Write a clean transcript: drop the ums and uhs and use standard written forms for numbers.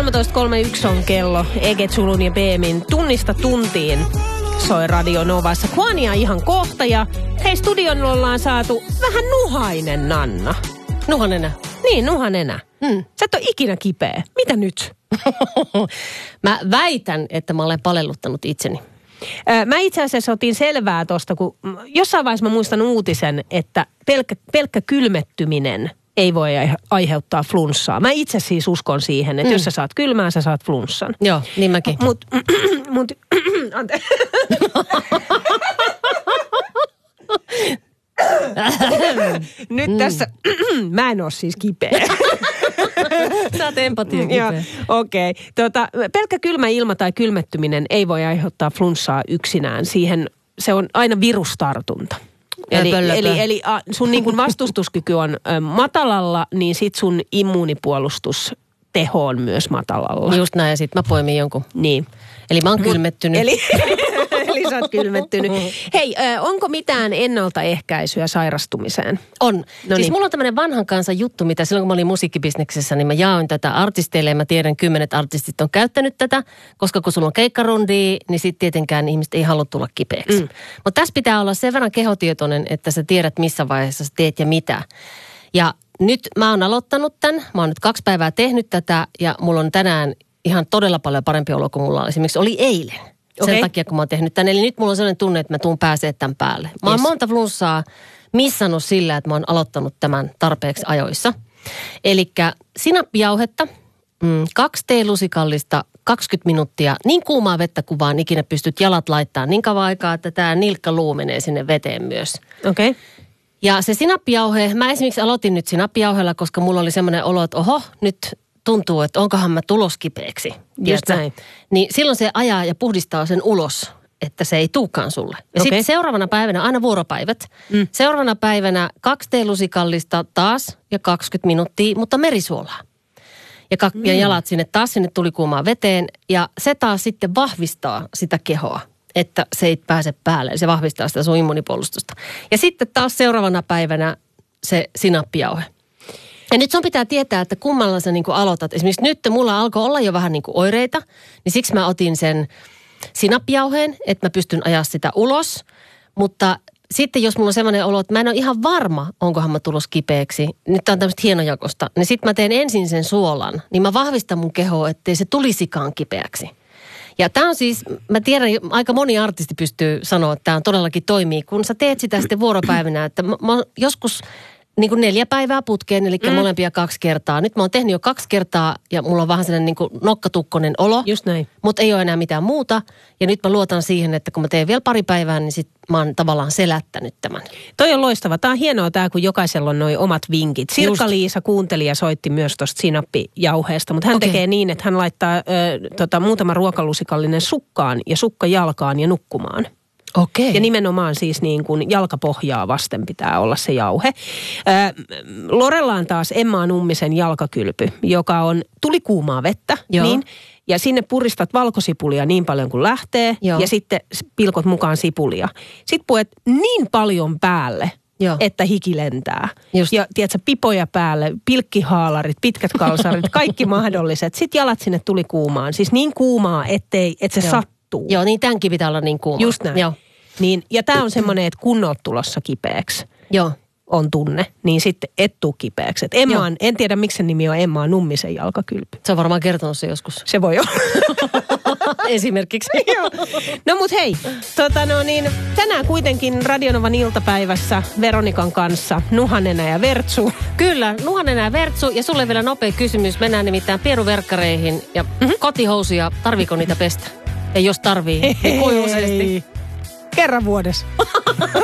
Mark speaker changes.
Speaker 1: 13.31 on kello. Ege Zulun ja Beemin tunnista tuntiin soi Radio Novassa. Juania ihan kohta ja hei, studion ollaan saatu vähän nuhainen Nanna.
Speaker 2: Nuhanenä.
Speaker 1: Niin, nuhanenä. Sä et ole ikinä kipeä. Mitä nyt?
Speaker 2: Mä väitän, että mä olen palelluttanut itseni.
Speaker 1: Mä itse asiassa otin selvää tosta, kun jossain vaiheessa mä muistan uutisen, että pelkkä kylmettyminen ei voi aiheuttaa flunssaa. Mä itse siis uskon siihen, että jos sä saat kylmää, sä saat flunssan.
Speaker 2: Joo, niin mäkin.
Speaker 1: Nyt tässä, mä en ole siis kipeä.
Speaker 2: Sä oot empatiakipeä.
Speaker 1: Okei. Pelkkä kylmä ilma tai kylmettyminen ei voi aiheuttaa flunssaa yksinään. Siihen se on aina virustartunta. Eli sun niin kuin vastustuskyky on matalalla, niin sit sun immuunipuolustusteho on myös matalalla.
Speaker 2: Just näin, ja sit mä poimin jonkun.
Speaker 1: Niin.
Speaker 2: Eli mä oon kylmettynyt.
Speaker 1: Eli sä oot kylmettynyt. Hei, onko mitään ennaltaehkäisyä sairastumiseen?
Speaker 2: On. No siis mulla on tämmöinen vanhan kansan juttu, mitä silloin kun mä olin musiikkibisneksessä, niin mä jaoin tätä artisteille ja mä tiedän 10 artistit on käyttänyt tätä, koska kun sulla on keikkarundia, niin sit tietenkään ihmiset ei halua tulla kipeäksi. Mutta tässä pitää olla sen verran kehotietoinen, että sä tiedät missä vaiheessa sä teet ja mitä. Ja nyt mä oon aloittanut tämän, mä oon nyt 2 päivää tehnyt tätä ja mulla on tänään ihan todella paljon parempi olo kuin mulla esimerkiksi oli eilen. Sen takia, kun mä oon tehnyt tämän. Eli nyt mulla on sellainen tunne, että mä tuun pääsee tämän päälle. Mä oon monta flunssaa missannut sillä, että mä oon aloittanut tämän tarpeeksi ajoissa. Elikkä sinappijauhetta, 2 teelusikallista, 20 minuuttia, niin kuumaa vettä kuin vaan ikinä pystyt jalat laittaa niin kauan aikaa, että tää nilkkaluu menee sinne veteen myös.
Speaker 1: Okei. Okay.
Speaker 2: Ja se sinappijauhe, mä esimerkiksi aloitin nyt sinappijauheella, koska mulla oli semmoinen olo, että nyt tuntuu, että onkohan mä tulos kipeäksi.
Speaker 1: Just näin.
Speaker 2: Niin silloin se ajaa ja puhdistaa sen ulos, että se ei tuukaan sulle. Ja sitten seuraavana päivänä, aina vuoropäivät, seuraavana päivänä 2 teelusikallista taas ja 20 minuuttia, mutta merisuolaa. Ja jalat sinne tulikuumaan veteen ja se taas sitten vahvistaa sitä kehoa, että se ei pääse päälle. Se vahvistaa sitä sun immunipuolustusta. Ja sitten taas seuraavana päivänä se sinappijauhe. Ja nyt sun pitää tietää, että kummalla sä niin kuin aloitat. Esimerkiksi nyt mulla alkoi olla jo vähän niin kuin oireita, niin siksi mä otin sen sinappijauheen, että mä pystyn ajaa sitä ulos. Mutta sitten jos mulla on sellainen olo, että mä en ole ihan varma, onkohan mä tulos kipeäksi, nyt tää on tämmöistä hienojakosta, niin sitten mä teen ensin sen suolan, niin mä vahvistan mun kehoa, ettei se tulisikaan kipeäksi. Ja tää on siis, mä tiedän, aika moni artisti pystyy sanoa, että tää on todellakin toimii, kun sä teet sitä sitten vuoropäivänä, että mä joskus niin kuin 4 päivää putkeen, eli molempia 2 kertaa. Nyt mä oon tehnyt jo 2 kertaa ja mulla on vähän sellainen niin kuin nokkatukkonen olo.
Speaker 1: Just näin.
Speaker 2: Mutta ei ole enää mitään muuta. Ja nyt mä luotan siihen, että kun mä teen vielä 2 päivää, niin sit mä oon tavallaan selättänyt tämän.
Speaker 1: Toi on loistava. Tää on hienoa kun jokaisella on noi omat vinkit. Sirkka-Liisa kuunteli ja soitti myös tosta sinappijauheesta, mutta hän tekee niin, että hän laittaa muutama ruokalusikallinen sukkaan ja sukkajalkaan ja nukkumaan.
Speaker 2: Okei.
Speaker 1: Ja nimenomaan siis niin kuin jalkapohjaa vasten pitää olla se jauhe. Lorella on taas Emma Nummisen jalkakylpy, joka on tulikuumaa vettä. Niin, ja sinne puristat valkosipulia niin paljon kuin lähtee. Joo. Ja sitten pilkot mukaan sipulia. Sitten puet niin paljon päälle, että hiki lentää. Just. Ja tiedätkö, pipoja päälle, pilkkihaalarit, pitkät kalsarit, kaikki mahdolliset. Sitten jalat sinne tulikuumaan. Siis niin kuumaa, että se sattuu.
Speaker 2: Joo, niin tämänkin pitää olla niin kuuma.
Speaker 1: Just näin. Joo. Niin, ja tämä on semmoinen, että kun oot tulossa kipeäksi, on tunne, niin sitten et tuu kipeäksi. En tiedä, miksi sen nimi on Emma Nummisen jalkakylpy.
Speaker 2: Se on varmaan kertonut se joskus.
Speaker 1: Se voi olla.
Speaker 2: Esimerkiksi.
Speaker 1: Joo. No mut hei, tänään kuitenkin Radio Novan iltapäivässä Veronikan kanssa Nuhanenä ja Vertsu.
Speaker 2: Kyllä, Nuhanenä ja Vertsu. Ja sulle vielä nopea kysymys. Mennään nimittäin pieruverkkareihin ja kotihousuja. Tarviiko niitä pestä? Ja jos tarvii, niin kuinka useasti?
Speaker 1: Kerran vuodessa.